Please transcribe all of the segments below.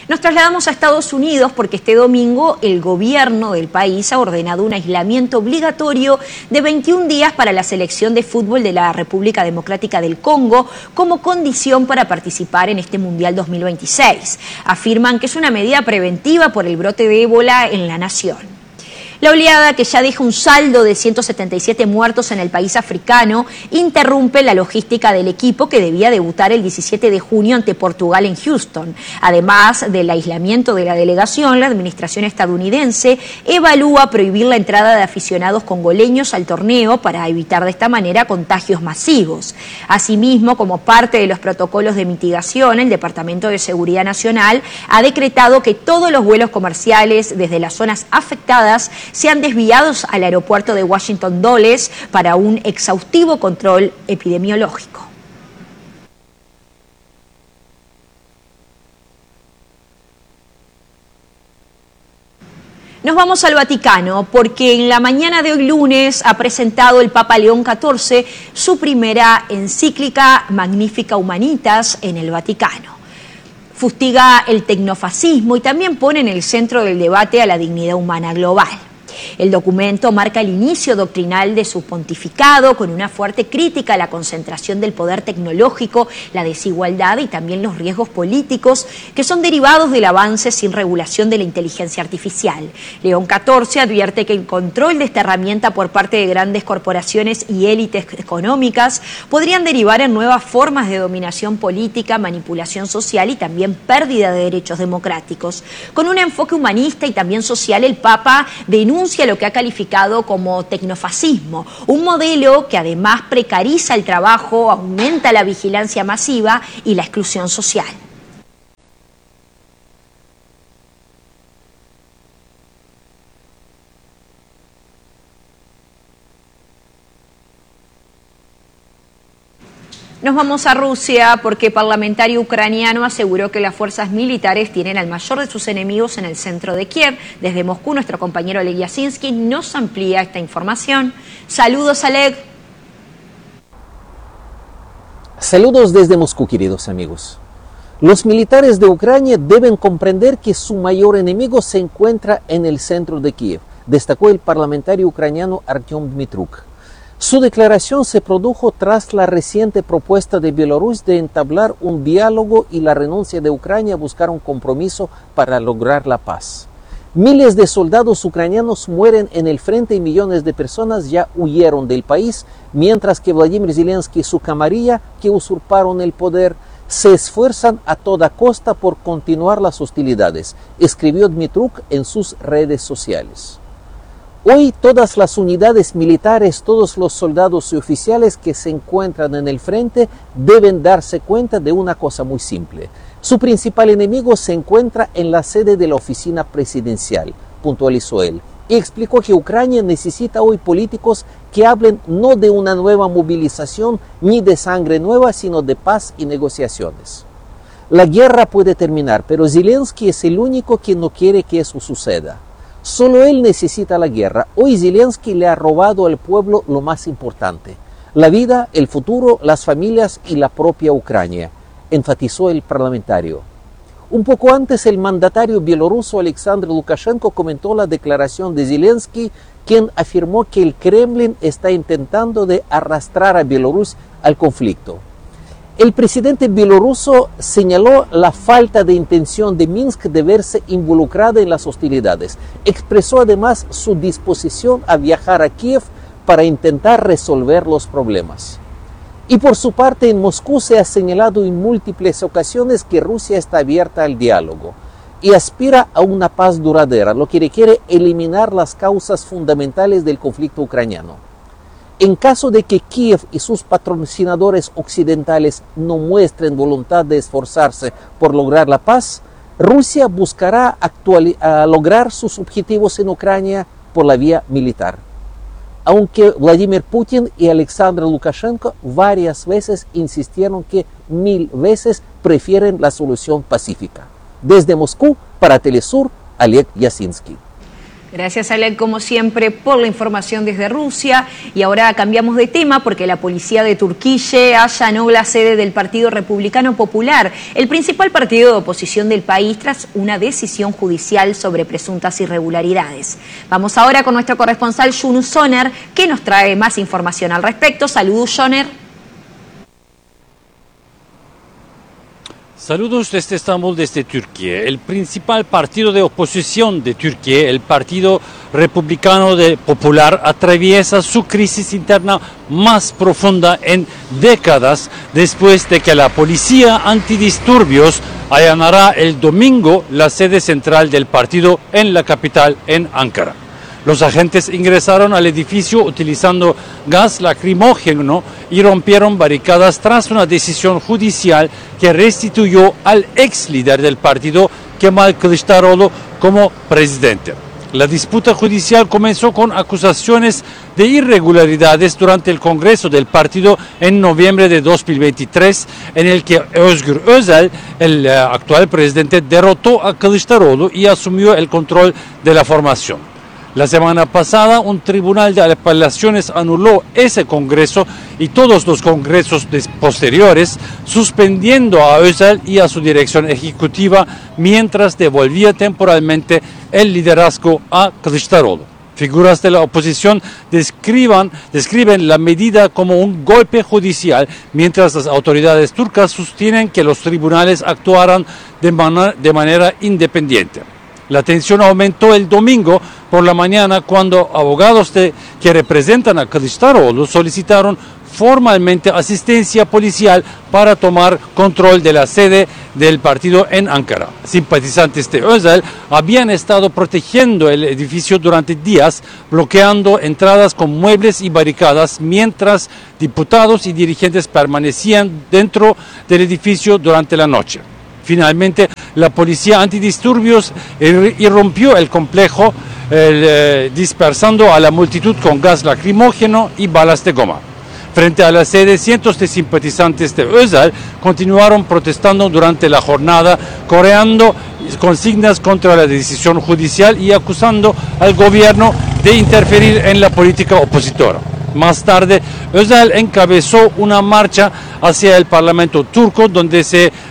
Nos trasladamos a Estados Unidos porque este domingo el gobierno del país ha ordenado un aislamiento obligatorio de 21 días para la selección de fútbol de la República Democrática del Congo como condición para participar en este Mundial 2026. Afirman que es una medida preventiva por el brote de ébola en la nación. La oleada, que ya deja un saldo de 177 muertos en el país africano, interrumpe la logística del equipo que debía debutar el 17 de junio ante Portugal en Houston. Además del aislamiento de la delegación, la administración estadounidense evalúa prohibir la entrada de aficionados congoleños al torneo para evitar de esta manera contagios masivos. Asimismo, como parte de los protocolos de mitigación, el Departamento de Seguridad Nacional ha decretado que todos los vuelos comerciales desde las zonas afectadas sean desviados al aeropuerto de Washington Dulles para un exhaustivo control epidemiológico. Nos vamos al Vaticano porque en la mañana de hoy lunes ha presentado el Papa León XIV su primera encíclica Magnificat Humanitas en el Vaticano. Fustiga el tecnofascismo y también pone en el centro del debate a la dignidad humana global. El documento marca el inicio doctrinal de su pontificado con una fuerte crítica a la concentración del poder tecnológico, la desigualdad y también los riesgos políticos que son derivados del avance sin regulación de la inteligencia artificial. León XIV advierte que el control de esta herramienta por parte de grandes corporaciones y élites económicas podrían derivar en nuevas formas de dominación política, manipulación social y también pérdida de derechos democráticos. Con un enfoque humanista y también social, el Papa denuncia lo que ha calificado como tecnofascismo, un modelo que además precariza el trabajo, aumenta la vigilancia masiva y la exclusión social. Nos vamos a Rusia porque parlamentario ucraniano aseguró que las fuerzas militares tienen al mayor de sus enemigos en el centro de Kiev. Desde Moscú, nuestro compañero Oleg Yasinski nos amplía esta información. Saludos, Oleg. Saludos desde Moscú, queridos amigos. Los militares de Ucrania deben comprender que su mayor enemigo se encuentra en el centro de Kiev, destacó el parlamentario ucraniano Artyom Dmitruk. Su declaración se produjo tras la reciente propuesta de Bielorrusia de entablar un diálogo y la renuncia de Ucrania a buscar un compromiso para lograr la paz. Miles de soldados ucranianos mueren en el frente y millones de personas ya huyeron del país, mientras que Vladimir Zelensky y su camarilla, que usurparon el poder, se esfuerzan a toda costa por continuar las hostilidades, escribió Dmitruk en sus redes sociales. Hoy todas las unidades militares, todos los soldados y oficiales que se encuentran en el frente deben darse cuenta de una cosa muy simple. Su principal enemigo se encuentra en la sede de la oficina presidencial, puntualizó él, y explicó que Ucrania necesita hoy políticos que hablen no de una nueva movilización ni de sangre nueva, sino de paz y negociaciones. La guerra puede terminar, pero Zelensky es el único que no quiere que eso suceda. Solo él necesita la guerra. Hoy Zelensky le ha robado al pueblo lo más importante: la vida, el futuro, las familias y la propia Ucrania, enfatizó el parlamentario. Un poco antes, el mandatario bielorruso Alexander Lukashenko comentó la declaración de Zelensky, quien afirmó que el Kremlin está intentando de arrastrar a Bielorrusia al conflicto. El presidente bielorruso señaló la falta de intención de Minsk de verse involucrada en las hostilidades. Expresó además su disposición a viajar a Kiev para intentar resolver los problemas. Y por su parte, en Moscú se ha señalado en múltiples ocasiones que Rusia está abierta al diálogo y aspira a una paz duradera, lo que requiere eliminar las causas fundamentales del conflicto ucraniano. En caso de que Kiev y sus patrocinadores occidentales no muestren voluntad de esforzarse por lograr la paz, Rusia buscará lograr sus objetivos en Ucrania por la vía militar. Aunque Vladimir Putin y Alexander Lukashenko varias veces insistieron que 1000 veces prefieren la solución pacífica. Desde Moscú, para Telesur, Oleg Yasinski. Gracias, Alec, como siempre, por la información desde Rusia. Y ahora cambiamos de tema porque la policía de Turquía allanó la sede del Partido Republicano Popular, el principal partido de oposición del país, tras una decisión judicial sobre presuntas irregularidades. Vamos ahora con nuestro corresponsal Yunus Soner, que nos trae más información al respecto. Saludos, Soner. Saludos desde Estambul, desde Turquía. El principal partido de oposición de Turquía, el Partido Republicano Popular, atraviesa su crisis interna más profunda en décadas después de que la policía antidisturbios allanara el domingo la sede central del partido en la capital, en Ankara. Los agentes ingresaron al edificio utilizando gas lacrimógeno y rompieron barricadas tras una decisión judicial que restituyó al ex líder del partido, Kemal Kılıçdaroğlu, como presidente. La disputa judicial comenzó con acusaciones de irregularidades durante el Congreso del partido en noviembre de 2023, en el que Özgür Özel, el actual presidente, derrotó a Kılıçdaroğlu y asumió el control de la formación. La semana pasada, un tribunal de apelaciones anuló ese congreso y todos los congresos posteriores, suspendiendo a Özel y a su dirección ejecutiva mientras devolvía temporalmente el liderazgo a Kılıçdaroğlu. Figuras de la oposición describen la medida como un golpe judicial, mientras las autoridades turcas sostienen que los tribunales actuaron de manera independiente. La tensión aumentó el domingo por la mañana cuando abogados que representan a Kılıçdaroğlu solicitaron formalmente asistencia policial para tomar control de la sede del partido en Ankara. Simpatizantes de Özel habían estado protegiendo el edificio durante días, bloqueando entradas con muebles y barricadas, mientras diputados y dirigentes permanecían dentro del edificio durante la noche. Finalmente, la policía antidisturbios irrumpió el complejo, dispersando a la multitud con gas lacrimógeno y balas de goma. Frente a la sede, cientos de simpatizantes de Özel continuaron protestando durante la jornada, coreando consignas contra la decisión judicial y acusando al gobierno de interferir en la política opositora. Más tarde, Özel encabezó una marcha hacia el Parlamento turco donde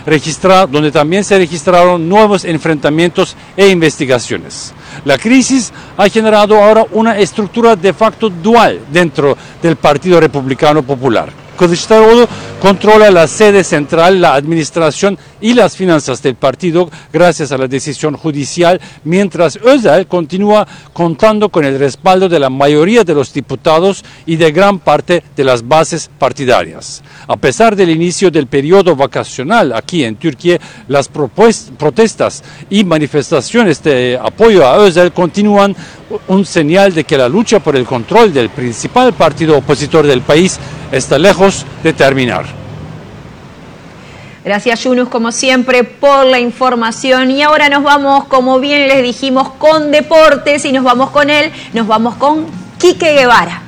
también se registraron nuevos enfrentamientos e investigaciones. La crisis ha generado ahora una estructura de facto dual dentro del Partido Republicano Popular. Kılıçdaroğlu controla la sede central, la administración y las finanzas del partido gracias a la decisión judicial, mientras Özel continúa contando con el respaldo de la mayoría de los diputados y de gran parte de las bases partidarias. A pesar del inicio del periodo vacacional aquí en Turquía, las protestas y manifestaciones de apoyo a Özel continúan, un señal de que la lucha por el control del principal partido opositor del país está lejos de terminar. Gracias, Yunus, como siempre, por la información. Y ahora nos vamos, como bien les dijimos, con deportes, y nos vamos con él, nos vamos con Quique Guevara.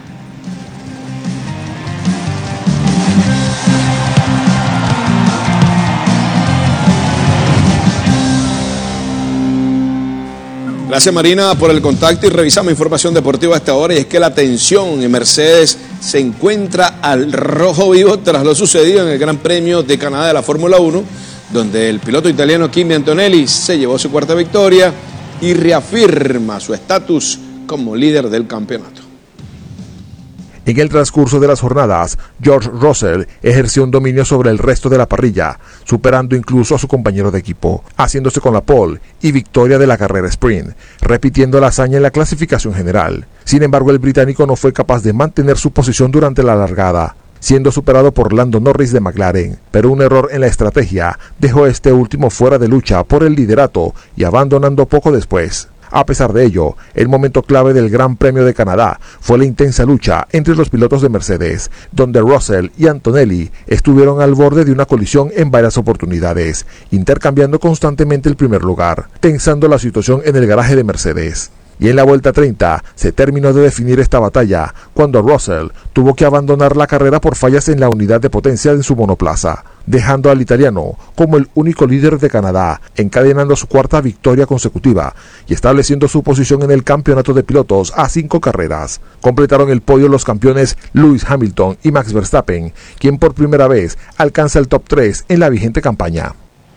Gracias, Marina, por el contacto, y revisamos información deportiva a esta hora. Y es que la tensión en Mercedes se encuentra al rojo vivo tras lo sucedido en el Gran Premio de Canadá de la Fórmula 1, donde el piloto italiano Kimi Antonelli se llevó su cuarta victoria y reafirma su estatus como líder del campeonato. En el transcurso de las jornadas, George Russell ejerció un dominio sobre el resto de la parrilla, superando incluso a su compañero de equipo, haciéndose con la pole y victoria de la carrera sprint, repitiendo la hazaña en la clasificación general. Sin embargo, el británico no fue capaz de mantener su posición durante la largada, siendo superado por Lando Norris de McLaren, pero un error en la estrategia dejó a este último fuera de lucha por el liderato y abandonando poco después. A pesar de ello, el momento clave del Gran Premio de Canadá fue la intensa lucha entre los pilotos de Mercedes, donde Russell y Antonelli estuvieron al borde de una colisión en varias oportunidades, intercambiando constantemente el primer lugar, tensando la situación en el garaje de Mercedes. Y en la vuelta 30 se terminó de definir esta batalla, cuando Russell tuvo que abandonar la carrera por fallas en la unidad de potencia de su monoplaza. dejando al italiano como el único líder de Canadá, encadenando su cuarta victoria consecutiva y estableciendo su posición en el campeonato de pilotos a 5 carreras. Completaron el podio los campeones Lewis Hamilton y Max Verstappen, quien por primera vez alcanza el top 3 en la vigente campaña.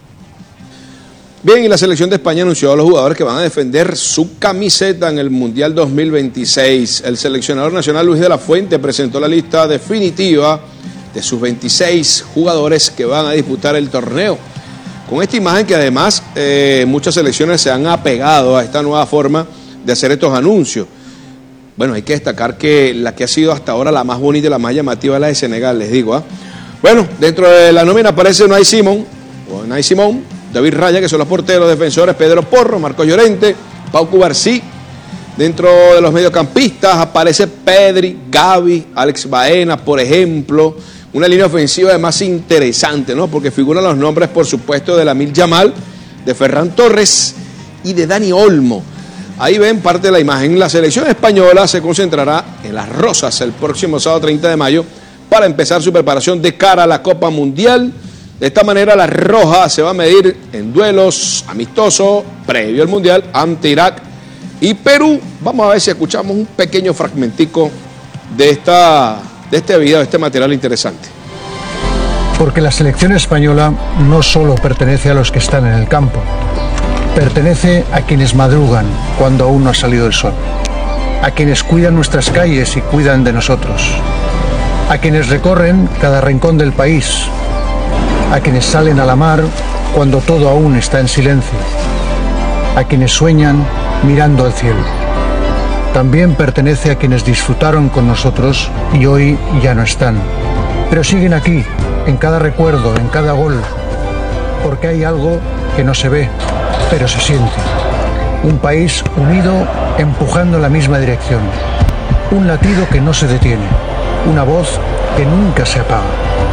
Bien, y la selección de España anunció a los jugadores que van a defender su camiseta en el Mundial 2026. El seleccionador nacional Luis de la Fuente presentó la lista definitiva de sus 26 jugadores que van a disputar el torneo. Con esta imagen que además muchas selecciones se han apegado a esta nueva forma de hacer estos anuncios. Bueno, hay que destacar que la que ha sido hasta ahora la más bonita y la más llamativa es la de Senegal, les digo. Bueno, dentro de la nómina aparece Unai Simón, David Raya, que son los porteros, defensores Pedro Porro, Marcos Llorente, Pau Cubarsí. Dentro de los mediocampistas aparece Pedri, Gavi, Alex Baena, por ejemplo. Una línea ofensiva además interesante, ¿no? Porque figuran los nombres, por supuesto, de Lamine Yamal, de Ferran Torres y de Dani Olmo. Ahí ven parte de la imagen. La selección española se concentrará en Las Rozas el próximo sábado 30 de mayo para empezar su preparación de cara a la Copa Mundial. De esta manera, la Roja se va a medir en duelos amistosos previo al Mundial ante Irak y Perú. Vamos a ver si escuchamos un pequeño fragmentico de este video, de este material interesante. Porque la selección española no solo pertenece a los que están en el campo, pertenece a quienes madrugan cuando aún no ha salido el sol, a quienes cuidan nuestras calles y cuidan de nosotros, a quienes recorren cada rincón del país, a quienes salen a la mar cuando todo aún está en silencio, a quienes sueñan mirando al cielo. También pertenece a quienes disfrutaron con nosotros y hoy ya no están, pero siguen aquí, en cada recuerdo, en cada gol, porque hay algo que no se ve, pero se siente. Un país unido empujando en la misma dirección, un latido que no se detiene, una voz que nunca se apaga.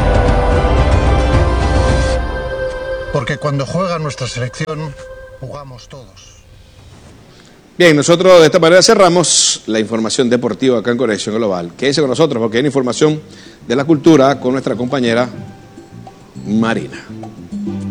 Porque cuando juega nuestra selección, jugamos todos. Bien, nosotros de esta manera cerramos la información deportiva acá en Conexión Global. Quédense con nosotros porque hay información de la cultura con nuestra compañera Marina.